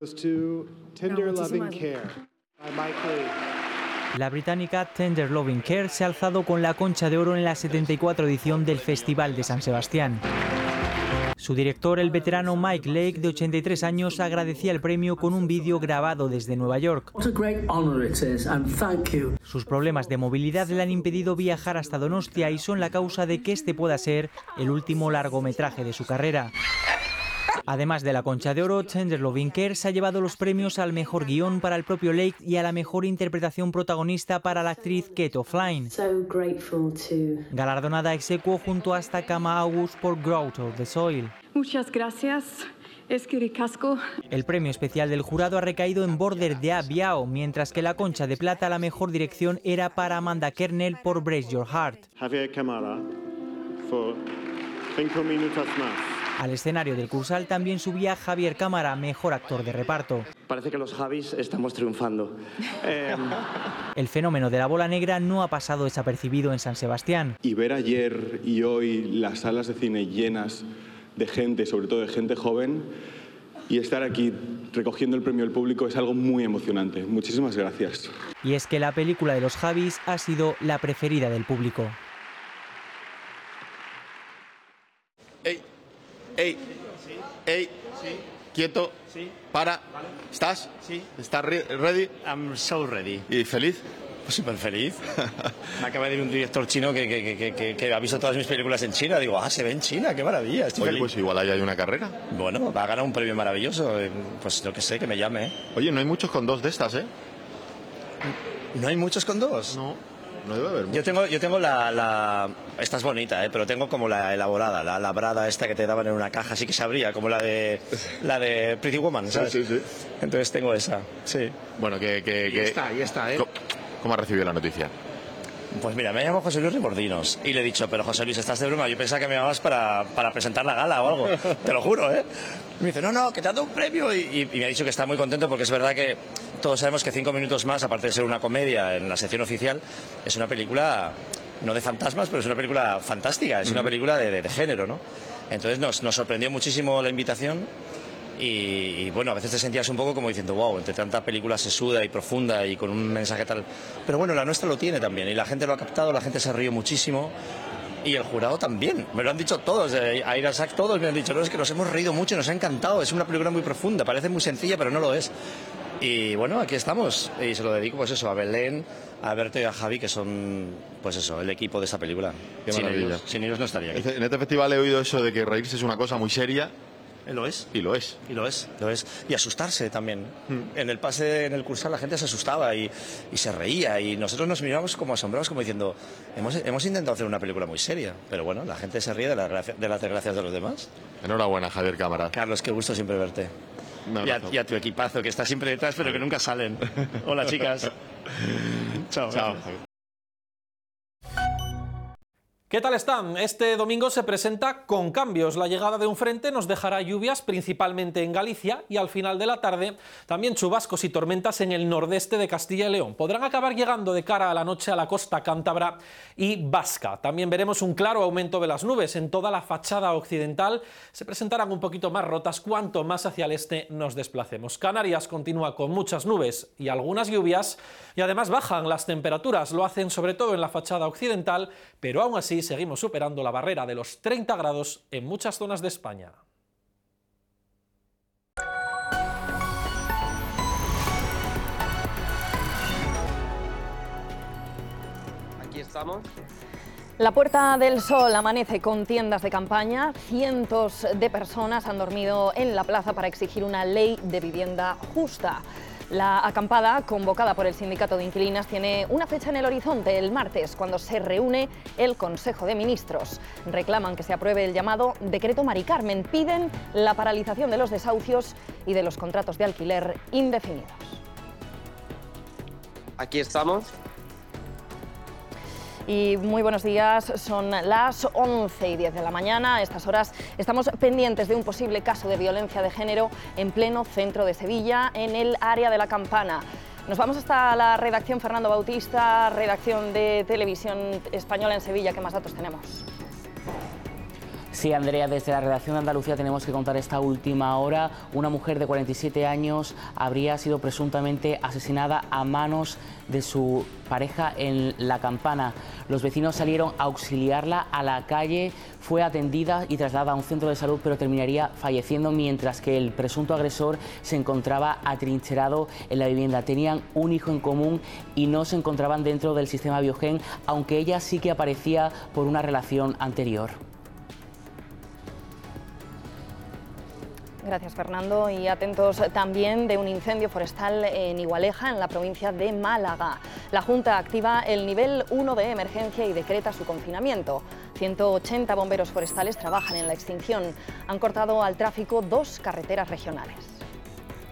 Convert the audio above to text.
La británica Tender Loving Care se ha alzado con la Concha de Oro en la 74 edición del Festival de San Sebastián. Su director, el veterano Mike Lake, de 83 años, agradecía el premio con un vídeo grabado desde Nueva York. Sus problemas de movilidad le han impedido viajar hasta Donostia y son la causa de que este pueda ser el último largometraje de su carrera. Además de la Concha de Oro, Tender Loving Care se ha llevado los premios al mejor guión para el propio Lake y a la mejor interpretación protagonista para la actriz Kate O'Flynn. Galardonada ex aequo junto a esta Kama August por Growth of the Soil. Muchas gracias. Es que ricasco. El premio especial del jurado ha recaído en Border de A. Biao, mientras que la Concha de Plata, la mejor dirección, era para Amanda Kernel por Brace Your Heart. Javier Cámara, por 5 minutos más. Al escenario del Cursal también subía Javier Cámara, mejor actor de reparto. Parece que los Javis estamos triunfando. El fenómeno de la bola negra no ha pasado desapercibido en San Sebastián. Y ver ayer y hoy las salas de cine llenas de gente, sobre todo de gente joven, y estar aquí recogiendo el premio del público es algo muy emocionante. Muchísimas gracias. Y es que la película de los Javis ha sido la preferida del público. ¡Ey! ¡Ey! Sí. ¡Quieto! Sí. ¡Para! Vale. ¿Estás? Sí. ¿Estás ready? I'm so ready. ¿Y feliz? Pues súper feliz. Me acaba de ir un director chino que ha visto todas mis películas en China. Digo, se ve en China, qué maravilla. Estoy Oye, feliz. pues igual ahí hay una carrera. Bueno, va a ganar un premio maravilloso. Pues yo que sé, que me llame. Oye, no hay muchos con 2 de estas, ¿eh? ¿No hay muchos con 2? No debe haber muchos. Yo tengo la... Esta es bonita, pero tengo como la elaborada, la labrada esta que te daban en una caja, así que se abría, como la de Pretty Woman, ¿sabes? Sí. Entonces tengo esa, sí. Bueno, Y está, ¿eh? ¿Cómo has recibido la noticia? Pues mira, me llamo José Luis Remordinos y le he dicho, pero José Luis, ¿estás de broma? Yo pensaba que me llamabas para presentar la gala o algo, te lo juro, ¿eh? Y me dice, no, que te han dado un premio y me ha dicho que está muy contento porque es verdad que todos sabemos que 5 minutos más, aparte de ser una comedia en la sección oficial, es una película, no de fantasmas, pero es una película fantástica, es una película de género, ¿no? Entonces nos sorprendió muchísimo la invitación. Y bueno, a veces te sentías un poco como diciendo, wow, entre tanta película sesuda y profunda y con un mensaje tal. Pero bueno, la nuestra lo tiene también y la gente lo ha captado, la gente se rió muchísimo y el jurado también. Me lo han dicho todos, a Irasac todos me han dicho, no, es que nos hemos reído mucho, nos ha encantado, es una película muy profunda, parece muy sencilla, pero no lo es. Y bueno, aquí estamos y se lo dedico pues eso, a Belén, a Berto y a Javi, que son pues eso, el equipo de esta película. Sin ellos no estaría aquí. En este festival he oído eso de que reírse es una cosa muy seria. Lo es. Y lo es. Y asustarse también. En el pase, en el Cursal, la gente se asustaba y se reía. Y nosotros nos mirábamos como asombrados, como diciendo, hemos intentado hacer una película muy seria. Pero bueno, la gente se ríe de las desgracias de los demás. Enhorabuena, Javier Cámara. Carlos, qué gusto siempre verte. Y a tu equipazo, que está siempre detrás, pero que nunca salen. Hola, chicas. Chao. ¿Qué tal están? Este domingo se presenta con cambios. La llegada de un frente nos dejará lluvias principalmente en Galicia y al final de la tarde también chubascos y tormentas en el nordeste de Castilla y León. Podrán acabar llegando de cara a la noche a la costa cántabra y vasca. También veremos un claro aumento de las nubes. En toda la fachada occidental se presentarán un poquito más rotas cuanto más hacia el este nos desplacemos. Canarias continúa con muchas nubes y algunas lluvias y además bajan las temperaturas. Lo hacen sobre todo en la fachada occidental, pero aún así seguimos superando la barrera de los 30 grados en muchas zonas de España. Aquí estamos. La Puerta del Sol amanece con tiendas de campaña. Cientos de personas han dormido en la plaza para exigir una ley de vivienda justa. La acampada, convocada por el Sindicato de Inquilinas, tiene una fecha en el horizonte, el martes, cuando se reúne el Consejo de Ministros. Reclaman que se apruebe el llamado Decreto Mari Carmen. Piden la paralización de los desahucios y de los contratos de alquiler indefinidos. Aquí estamos. Y muy buenos días, son las 11:10 de la mañana. A estas horas estamos pendientes de un posible caso de violencia de género en pleno centro de Sevilla, en el área de la Campana. Nos vamos hasta la redacción Fernando Bautista, redacción de Televisión Española en Sevilla. ¿Qué más datos tenemos? Sí, Andrea, desde la redacción de Andalucía tenemos que contar esta última hora. Una mujer de 47 años habría sido presuntamente asesinada a manos de su pareja en La Campana. Los vecinos salieron a auxiliarla a la calle, fue atendida y trasladada a un centro de salud, pero terminaría falleciendo, mientras que el presunto agresor se encontraba atrincherado en la vivienda. Tenían un hijo en común y no se encontraban dentro del sistema Biogen, aunque ella sí que aparecía por una relación anterior. Gracias, Fernando. Y atentos también de un incendio forestal en Igualeja, en la provincia de Málaga. La Junta activa el nivel 1 de emergencia y decreta su confinamiento. 180 bomberos forestales trabajan en la extinción. Han cortado al tráfico 2 carreteras regionales.